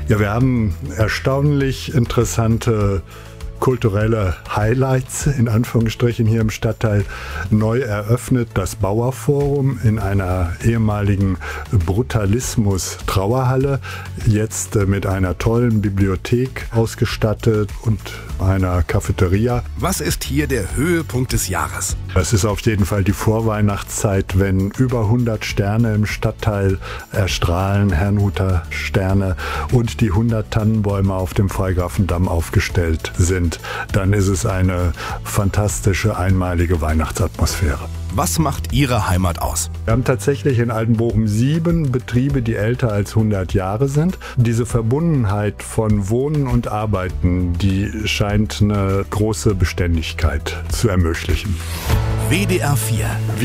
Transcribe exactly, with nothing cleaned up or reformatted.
Ja, wir haben erstaunlich interessante kulturelle Highlights in Anführungsstrichen hier im Stadtteil. Neu eröffnet das Bauerforum in einer ehemaligen Brutalismus-Trauerhalle, jetzt mit einer tollen Bibliothek ausgestattet und einer Cafeteria. Was ist hier der Höhepunkt des Jahres? Das ist auf jeden Fall die Vorweihnachtszeit, wenn über hundert Sterne im Stadtteil erstrahlen, Herrnhuter Sterne, und die hundert Tannenbäume auf dem Freigrafendamm aufgestellt sind. Dann ist es eine fantastische, einmalige Weihnachtsatmosphäre. Was macht Ihre Heimat aus? Wir haben tatsächlich in Altenbochum sieben Betriebe, die älter als hundert Jahre sind. Diese Verbundenheit von Wohnen und Arbeiten, die scheint eine große Beständigkeit zu ermöglichen. W D R vier